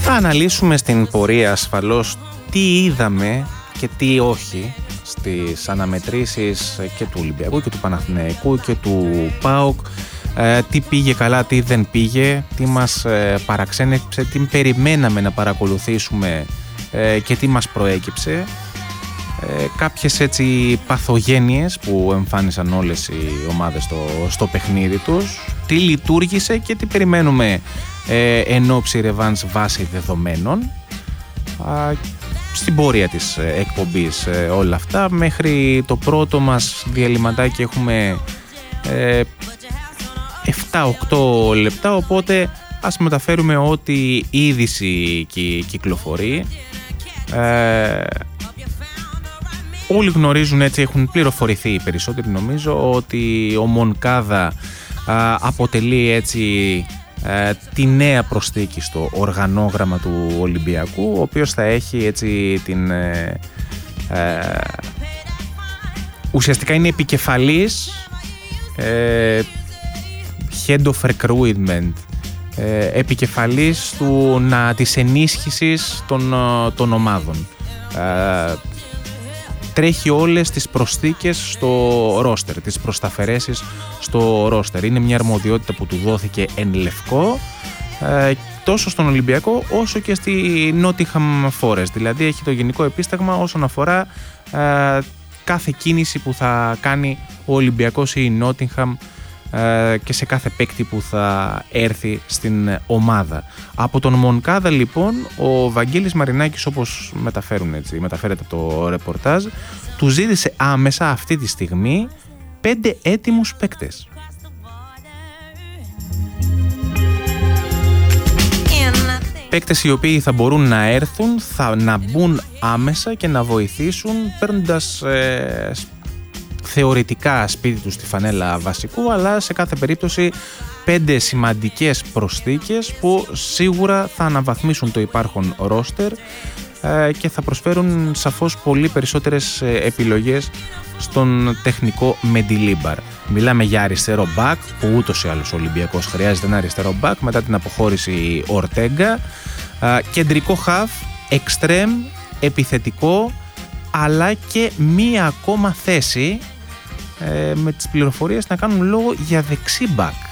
Θα αναλύσουμε στην πορεία ασφαλώς τι είδαμε και τι όχι στις αναμετρήσεις και του Ολυμπιακού και του Παναθηναϊκού και του ΠΑΟΚ, τι πήγε καλά, τι δεν πήγε, τι μας παραξένεψε, τι περιμέναμε να παρακολουθήσουμε και τι μας προέκυψε, κάποιες έτσι παθογένειες που εμφάνισαν όλες οι ομάδες στο παιχνίδι τους, τι λειτουργήσε και τι περιμένουμε εν ώψη ρεβάνς βάση δεδομένων. Στην πορεία της εκπομπής όλα αυτά, μέχρι το πρώτο μας διαλυματάκι έχουμε 7-8 λεπτά, οπότε ας μεταφέρουμε ό,τι είδηση κυκλοφορεί. Όλοι γνωρίζουν, έτσι έχουν πληροφορηθεί οι περισσότεροι νομίζω, ότι ο Μονκάδα αποτελεί έτσι τη νέα προσθήκη στο οργανόγραμμα του Ολυμπιακού, ο οποίος θα έχει έτσι την ουσιαστικά είναι επικεφαλής head of recruitment, επικεφαλής της ενίσχυσης των ομάδων. Τρέχει όλες τις προσθήκες στο ρόστερ, τις προσταφαιρέσεις στο ρόστερ. Είναι μια αρμοδιότητα που του δόθηκε εν λευκό, τόσο στον Ολυμπιακό όσο και στη Nottingham Forest. Δηλαδή έχει το γενικό επίσταγμα όσον αφορά κάθε κίνηση που θα κάνει ο Ολυμπιακός ή η Nottingham και σε κάθε παίκτη που θα έρθει στην ομάδα. Από τον Μονκάδα λοιπόν ο Βαγγέλης Μαρινάκης, όπως μεταφέρεται το ρεπορτάζ, του ζήτησε άμεσα αυτή τη στιγμή 5 έτοιμους παίκτες. Παίκτες οι οποίοι θα μπορούν να έρθουν, να μπουν άμεσα και να βοηθήσουν παίρνοντας θεωρητικά σπίτι τους στη φανέλα βασικού, αλλά σε κάθε περίπτωση 5 σημαντικές προσθήκες που σίγουρα θα αναβαθμίσουν το υπάρχον ρόστερ και θα προσφέρουν σαφώς πολύ περισσότερες επιλογές στον τεχνικό Μεντιλίμπαρ. Μιλάμε για αριστερό μπακ, που ούτως ή άλλως ο Ολυμπιακός χρειάζεται ένα αριστερό μπακ μετά την αποχώρηση Ορτέγκα, κεντρικό χαφ, εξτρέμ, επιθετικό, αλλά και μία ακόμα θέση με τις πληροφορίες να κάνουν λόγο για δεξί μπακ.